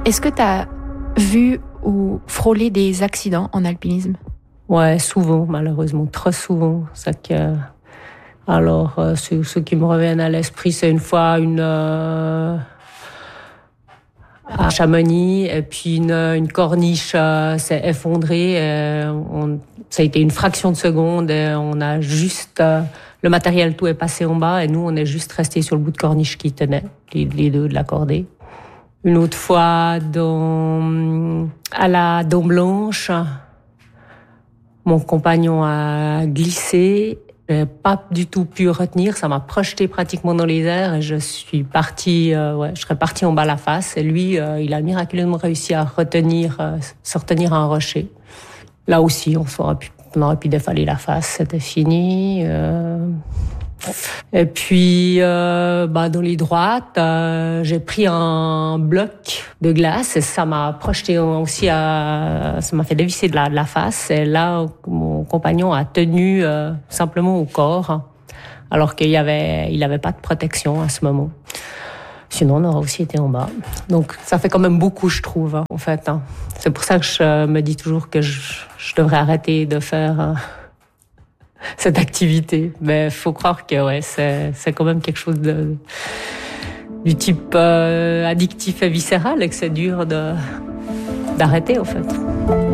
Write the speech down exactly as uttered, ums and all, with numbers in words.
Est-ce que tu as vu ou frôlé des accidents en alpinisme? Ouais, souvent, malheureusement, trop souvent. Ça que... Alors, euh, ceux, ceux qui me reviennent à l'esprit, c'est une fois une euh, à Chamonix, et puis une, une corniche euh, s'est effondrée. Et on, ça a été une fraction de seconde. Et on a juste euh, le matériel tout est passé en bas, et nous on est juste resté sur le bout de corniche qui tenait les, les deux de la cordée. Une autre fois, dans, à la Dôme Blanche, mon compagnon a glissé. J'ai pas du tout pu retenir. Ça m'a projeté pratiquement dans les airs et je suis partie, euh, ouais, je serais partie en bas la face. Et lui, euh, il a miraculeusement réussi à retenir, euh, se retenir à un rocher. Là aussi, on aurait pu, on aurait pu défaler la face. C'était fini. Euh... Et puis, euh, bah, dans les droites, euh, j'ai pris un bloc de glace et ça m'a projeté aussi à, ça m'a fait dévisser de la, de la face. Et là, mon compagnon a tenu euh, simplement au corps, alors qu'il y avait, il avait pas de protection à ce moment. Sinon, on aurait aussi été en bas. Donc, ça fait quand même beaucoup, je trouve, hein, en fait. Hein. C'est pour ça que je me dis toujours que je, je devrais arrêter de faire euh, cette activité. Mais faut croire que ouais, c'est, c'est quand même quelque chose de, du type euh, addictif et viscéral et que c'est dur de, d'arrêter, en fait.